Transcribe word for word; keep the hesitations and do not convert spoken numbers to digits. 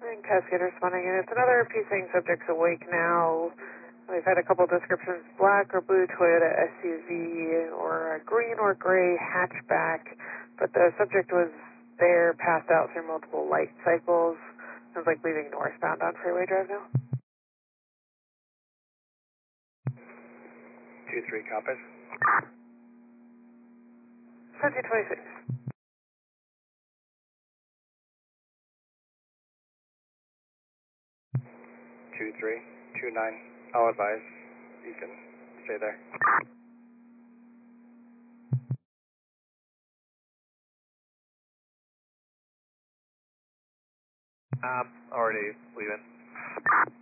And Cascade responding, and it's another P saying subject's awake now. We've had a couple descriptions, black or blue Toyota S U V, or a green or gray hatchback, but the subject was there, passed out through multiple light cycles. Sounds like leaving northbound on Freeway Drive now. two three, copies. seventeen twenty-six. two three, two nine, I'll advise. You can stay there. Um, already leaving.